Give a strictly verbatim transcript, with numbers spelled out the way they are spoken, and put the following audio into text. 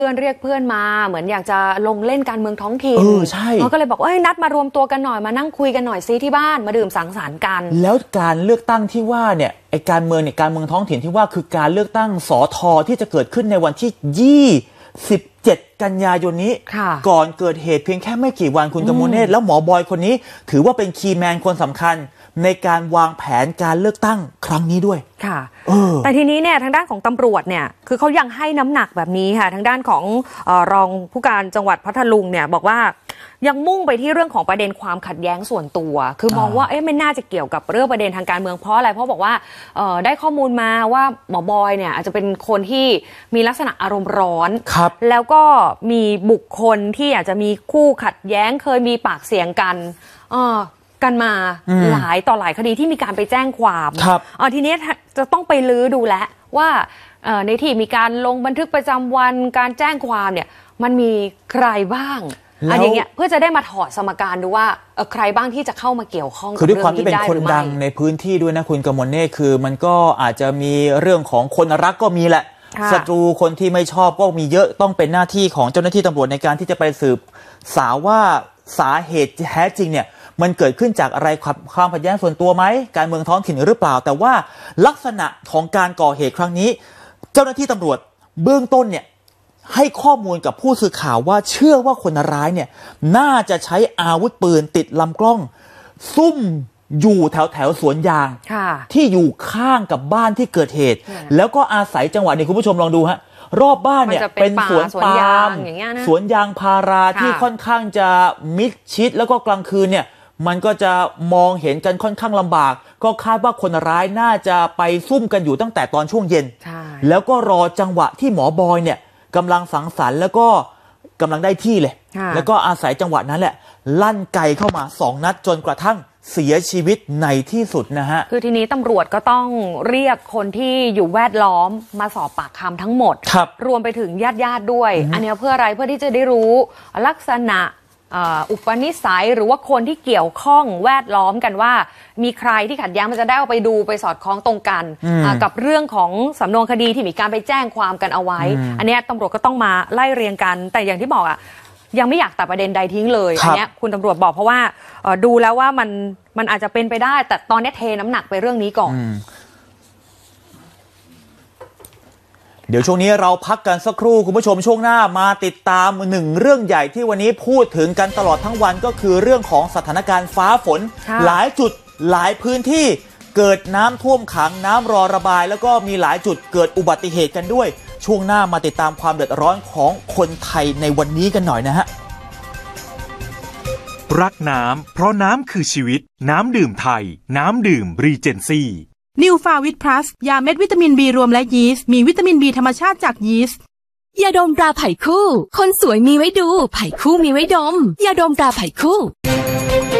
เพื่อนเรียกเพื่อนมาเหมือนอยากจะลงเล่นการเมืองท้องถิ่นเออใช่เขาก็เลยบอกว่านัดมารวมตัวกันหน่อยมานั่งคุยกันหน่อยซิที่บ้านมาดื่มสังสรรค์กันแล้วการเลือกตั้งที่ว่าเนี่ยไอการเมืองเนี่ยการเมืองท้องถิ่นที่ว่าคือการเลือกตั้งสทที่จะเกิดขึ้นในวันที่ยี่สิบเจ็ดกันยายนนี้ก่อนเกิดเหตุเพียงแค่ไม่กี่วันคุณกมลเนตรแล้วหมอบอยคนนี้ถือว่าเป็นคีย์แมนคนสำคัญในการวางแผนการเลือกตั้งครั้งนี้ด้วยค่ะแต่ทีนี้เนี่ยทางด้านของตำรวจเนี่ยคือเขายังให้น้ำหนักแบบนี้ค่ะทางด้านของเอ่อรองผู้การจังหวัดพัทลุงเนี่ยบอกว่ายังมุ่งไปที่เรื่องของประเด็นความขัดแย้งส่วนตัวคือมองว่าเอ๊ะไม่น่าจะเกี่ยวกับเรื่องประเด็นทางการเมืองเพราะอะไรเพราะบอกว่าเอ่อได้ข้อมูลมาว่าหมอบอยเนี่ยอาจจะเป็นคนที่มีลักษณะอารมณ์ร้อนแล้วก็มีบุคคลที่อาจจะมีคู่ขัดแย้งเคยมีปากเสียงกันเอ่อกันมาหลายต่อหลายคดีที่มีการไปแจ้งความอ๋อทีนี้จะต้องไปลื้อดูแลว่าในที่มีการลงบันทึกประจำวันการแจ้งความเนี่ยมันมีใครบ้างอันอย่างเงี้ยเพื่อจะได้มาถอดสมการดูว่าใครบ้างที่จะเข้ามาเกี่ยวข้องคือด้วยความที่เป็นคนดังในพื้นที่ด้วยนะคุณกมลเนตรคือมันก็อาจจะมีเรื่องของคนรักก็มีแหละศัตรูคนที่ไม่ชอบก็มีเยอะต้องเป็นหน้าที่ของเจ้าหน้าที่ตำรวจในการที่จะไปสืบสาวว่าสาเหตุแท้จริงเนี่ยมันเกิดขึ้นจากอะไรความขัดแย้งส่วนตัวไหมการเมืองท้องถิ่นหรือเปล่าแต่ว่าลักษณะของการก่อเหตุครั้งนี้เจ้าหน้าที่ตำรวจเบื้องต้นเนี่ยให้ข้อมูลกับผู้สื่อข่าวว่าเชื่อว่าคนร้ายเนี่ยน่าจะใช้อาวุธปืนติดลำกล้องซุ่มอยู่แถวแถวสวนยางที่อยู่ข้างกับบ้านที่เกิดเหตุแล้วก็อาศัยจังหวะนี้คุณผู้ชมลองดูฮะรอบบ้านเนี่ยเป็นสวนปาล์มสวนยางพาราที่ค่อนข้างจะมิดชิดแล้วก็กลางคืนเนี่ยมันก็จะมองเห็นกันค่อนข้างลำบากก็คาดว่าคนร้ายน่าจะไปซุ่มกันอยู่ตั้งแต่ตอนช่วงเย็นแล้วก็รอจังหวะที่หมอบอยเนี่ยกำลังสังสรรค์แล้วก็กำลังได้ที่เลยแล้วก็อาศัยจังหวะนั้นแหละลั่นไกเข้ามาสองนัดจนกระทั่งเสียชีวิตในที่สุดนะฮะคือทีนี้ตำรวจก็ต้องเรียกคนที่อยู่แวดล้อมมาสอบปากคำทั้งหมดรวมไปถึงญาติญาติด้วย อันนี้เพื่ออะไรเพื่อที่จะได้รู้ลักษณะอุปนิสัยหรือว่าคนที่เกี่ยวข้องแวดล้อมกันว่ามีใครที่ขัดแย้งมันจะได้เอาไปดูไปสอดคล้องตรงกันกับเรื่องของสำนวนคดีที่มีการไปแจ้งความกันเอาไว้อันนี้ตำรวจก็ต้องมาไล่เรียงกันแต่อย่างที่บอกอ่ะยังไม่อยากตัดประเด็นใดทิ้งเลยอันนี้คุณตำรวจบอกเพราะว่าดูแล้วว่ามันมันอาจจะเป็นไปได้แต่ตอนนี้เทน้ำหนักไปเรื่องนี้ก่อนเดี๋ยวช่วงนี้เราพักกันสักครู่คุณผู้ชมช่วงหน้ามาติดตามหนึ่งเรื่องใหญ่ที่วันนี้พูดถึงกันตลอดทั้งวันก็คือเรื่องของสถานการณ์ฟ้าฝนหลายจุดหลายพื้นที่เกิดน้ำท่วมขังน้ำรอระบายแล้วก็มีหลายจุดเกิดอุบัติเหตุกันด้วยช่วงหน้ามาติดตามความเดือดร้อนของคนไทยในวันนี้กันหน่อยนะฮะรักน้ำเพราะน้ำคือชีวิตน้ำดื่มไทยน้ำดื่มรีเจนซี่นิวฟาวิตพลัสยาเม็ดวิตามินบีรวมและยีสต์มีวิตามินบีธรรมชาติจากยีสต์ยาดมตราไผ่คู่คนสวยมีไว้ดูไผ่คู่มีไว้ดมยาดมตราไผ่คู่